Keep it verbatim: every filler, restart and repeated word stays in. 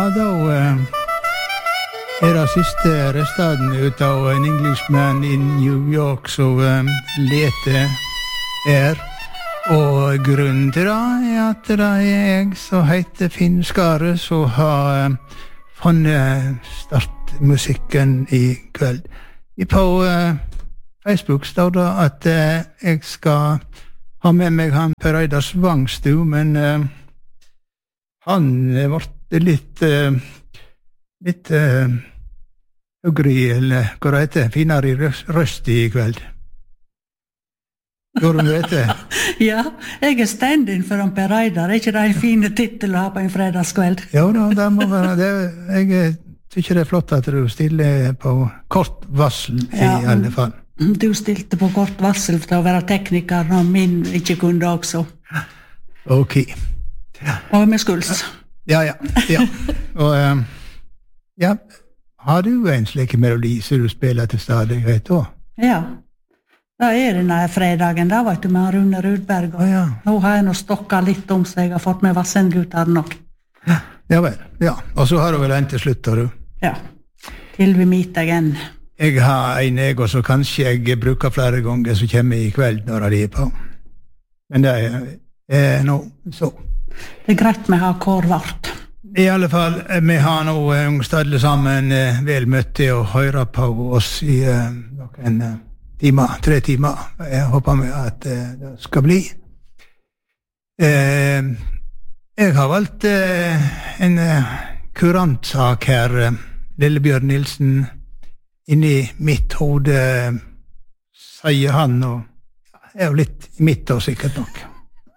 da uh, er det siste restaden ut av en Englishman i New York som um, leter er. Og grunnen til det er at det er jeg som heter Finn Skare som har um, funnet startmusikken i kveld. På uh, Facebook står det at uh, jeg skal ha med meg han Per Eidar Svangstu, men uh, han ble litt uh, litt uh, høgre, eller hva det heter, finere i røst i kveld. Gjør du vet det? Ja, jeg er stand-in for han Per Eidar. Er ikke det en fin titel å ha på en fredagskveld? Ja, da, det må være det. Jeg tykker det er flott at du stiller på kort varsel i ja, alle fall. Du stilte på kort varsel for å være tekniker når min ikke kunne også. Ok. Ja. Og med skuls. Ja, ja, ja. Og um, ja, har du en slik melodi som du spiller til stadighet da? Ja. Da er det denne fredagen, da vet du, med Rune Rudberg. Og oh, ja. Nå har jeg nå stokket litt om seg, jeg har fått med Vassendgutter nok. Ja, ja vel, ja. Og så har du vel en til slutt, har du? Ja, til vi meet igjen. Jeg har en jeg, og så kanskje jeg bruker flere ganger som kommer i kveld når de er på. Men det er, er nå så. Det er greit med å ha kår vart. I alle fall, vi har nå uh, stadlet sammen uh, vel møtt til å høre på oss i uh, noen uh, timer, tre timer. Jeg håper med at uh, det skal bli. Uh, jeg har valgt uh, en uh, kurantsak her, uh, Lillebjørn Nilsen, inni mitt hode, uh, sier han, og er jo litt i mitt og sikkert nok.